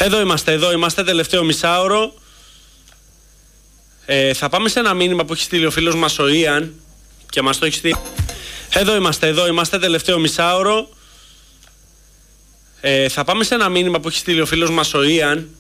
Εδώ είμαστε τελευταίο μισάωρο. Θα πάμε σε ένα μήνυμα που έχει στείλει ο φίλος μας ο Ιαν και μας το έχει στείλει. Εδώ είμαστε τελευταίο μισάωρο. Θα πάμε σε ένα μήνυμα που έχει στείλει ο φίλος μας ο Ιαν